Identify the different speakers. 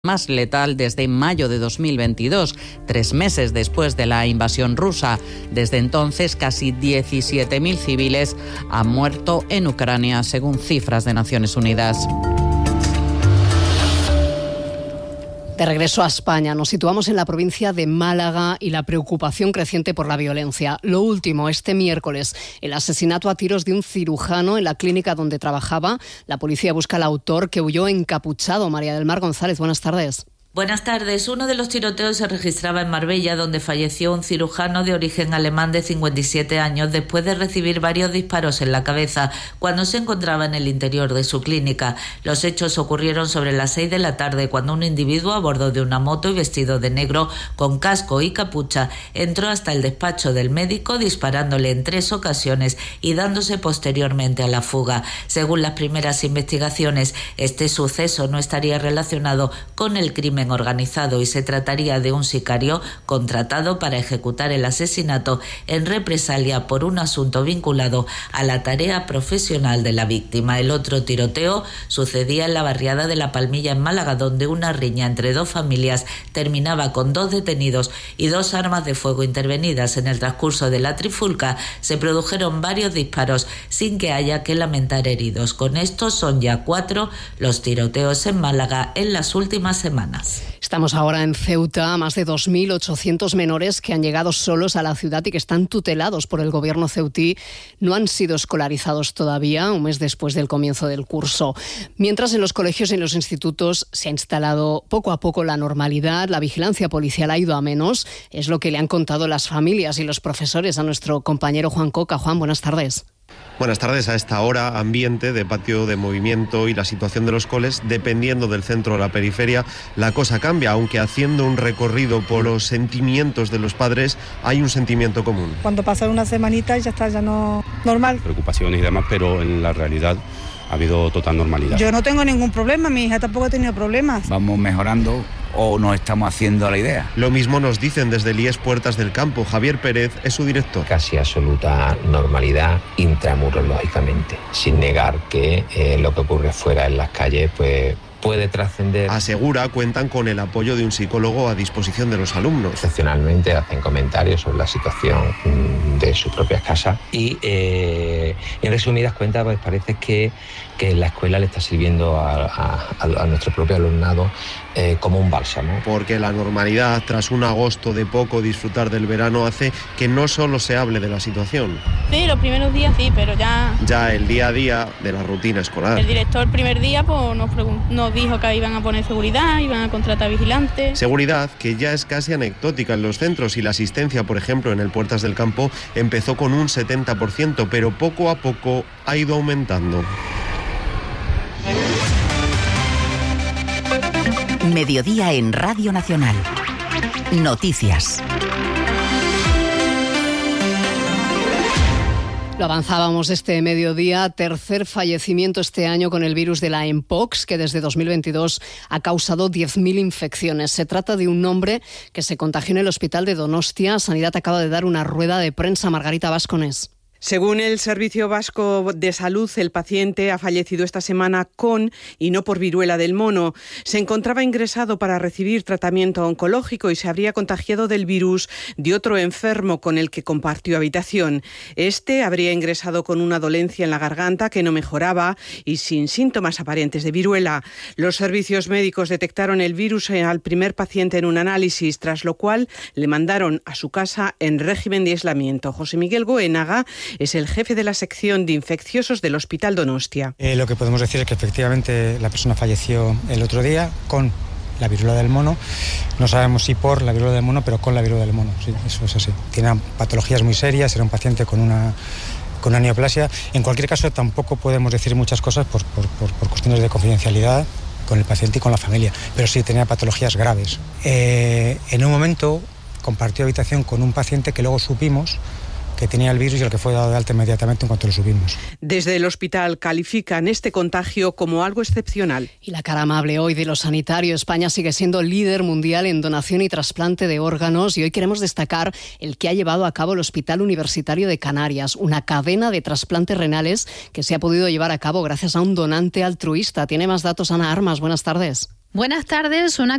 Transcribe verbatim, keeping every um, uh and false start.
Speaker 1: más letal desde mayo de dos mil veintidós, tres meses después de la invasión rusa. Desde entonces, casi diecisiete mil civiles han muerto en Ucrania, según cifras de Naciones Unidas.
Speaker 2: De regreso a España, nos situamos en la provincia de Málaga y la preocupación creciente por la violencia. Lo último, este miércoles, el asesinato a tiros de un cirujano en la clínica donde trabajaba. La policía busca al autor, que huyó encapuchado. María del Mar González, buenas tardes.
Speaker 3: Buenas tardes. Uno de los tiroteos se registraba en Marbella, donde falleció un cirujano de origen alemán de cincuenta y siete años después de recibir varios disparos en la cabeza cuando se encontraba en el interior de su clínica. Los hechos ocurrieron sobre las seis de la tarde, cuando un individuo a bordo de una moto y vestido de negro con casco y capucha entró hasta el despacho del médico, disparándole en tres ocasiones y dándose posteriormente a la fuga. Según las primeras investigaciones, este suceso no estaría relacionado con el crimen organizado y se trataría de un sicario contratado para ejecutar el asesinato en represalia por un asunto vinculado a la tarea profesional de la víctima. El otro tiroteo sucedía en la barriada de La Palmilla, en Málaga, donde una riña entre dos familias terminaba con dos detenidos y dos armas de fuego intervenidas. En el transcurso de la trifulca se produjeron varios disparos sin que haya que lamentar heridos. Con esto son ya cuatro los tiroteos en Málaga en las últimas semanas.
Speaker 2: Estamos ahora en Ceuta, más de dos mil ochocientos menores que han llegado solos a la ciudad y que están tutelados por el gobierno ceutí no han sido escolarizados todavía, un mes después del comienzo del curso. Mientras en los colegios y en los institutos se ha instalado poco a poco la normalidad, la vigilancia policial ha ido a menos, es lo que le han contado las familias y los profesores a nuestro compañero Juan Coca. Juan, buenas tardes.
Speaker 4: Buenas tardes. A esta hora, ambiente de patio de movimiento y la situación de los coles, dependiendo del centro o la periferia, la cosa cambia, aunque haciendo un recorrido por los sentimientos de los padres, hay un sentimiento común.
Speaker 5: Cuando pasan una semanita ya está ya no normal.
Speaker 6: Preocupaciones y demás, pero en la realidad ha habido total normalidad.
Speaker 5: Yo no tengo ningún problema, mi hija tampoco ha tenido problemas.
Speaker 7: Vamos mejorando o nos estamos haciendo a la idea.
Speaker 4: Lo mismo nos dicen desde el I E S Puertas del Campo. Javier Pérez es su director.
Speaker 8: Casi absoluta normalidad intramuros, lógicamente, sin negar que eh, lo que ocurre fuera en las calles pues puede trascender.
Speaker 4: Asegura, cuentan con el apoyo de un psicólogo a disposición de los alumnos.
Speaker 8: Excepcionalmente hacen comentarios sobre la situación de sus propias casas y eh, en resumidas cuentas pues parece que, que la escuela le está sirviendo a, a, a nuestro propio alumnado eh, como un bálsamo.
Speaker 4: Porque la normalidad, tras un agosto de poco disfrutar del verano, hace que no solo se hable de la situación.
Speaker 9: Sí, los primeros días sí, pero ya...
Speaker 4: Ya el día a día de la rutina escolar.
Speaker 9: El director el primer día pues nos, nos dijo que iban a poner seguridad, iban a contratar vigilantes.
Speaker 4: Seguridad que ya es casi anecdótica en los centros y la asistencia, por ejemplo, en el Puertas del Campo empezó con un setenta por ciento, pero poco a poco ha ido aumentando.
Speaker 10: Mediodía en Radio Nacional. Noticias.
Speaker 2: Lo avanzábamos este mediodía, tercer fallecimiento este año con el virus de la Mpox, que desde dos mil veintidós ha causado diez mil infecciones. Se trata de un hombre que se contagió en el hospital de Donostia. Sanidad acaba de dar una rueda de prensa. Margarita Vascones.
Speaker 11: Según el Servicio Vasco de Salud, el paciente ha fallecido esta semana con y no por viruela del mono. Se encontraba ingresado para recibir tratamiento oncológico y se habría contagiado del virus de otro enfermo con el que compartió habitación. Este habría ingresado con una dolencia en la garganta que no mejoraba y sin síntomas aparentes de viruela. Los servicios médicos detectaron el virus al primer paciente en un análisis, tras lo cual le mandaron a su casa en régimen de aislamiento. José Miguel Goenaga es el jefe de la sección de infecciosos del Hospital Donostia.
Speaker 12: Eh, lo que podemos decir es que efectivamente la persona falleció el otro día con la viruela del mono. No sabemos si por la viruela del mono, pero con la viruela del mono. Sí, eso es así. Tiene patologías muy serias, era un paciente con una, con una neoplasia. En cualquier caso, tampoco podemos decir muchas cosas por, por, por, por cuestiones de confidencialidad con el paciente y con la familia, pero sí tenía patologías graves. Eh, en un momento compartió habitación con un paciente que luego supimos que tenía el virus y el que fue dado de alta inmediatamente en cuanto lo subimos.
Speaker 11: Desde el hospital califican este contagio como algo excepcional.
Speaker 2: Y la cara amable hoy de lo sanitario. España sigue siendo líder mundial en donación y trasplante de órganos y hoy queremos destacar el que ha llevado a cabo el Hospital Universitario de Canarias, una cadena de trasplantes renales que se ha podido llevar a cabo gracias a un donante altruista. Tiene más datos Ana Armas. Buenas tardes.
Speaker 13: Buenas tardes. Una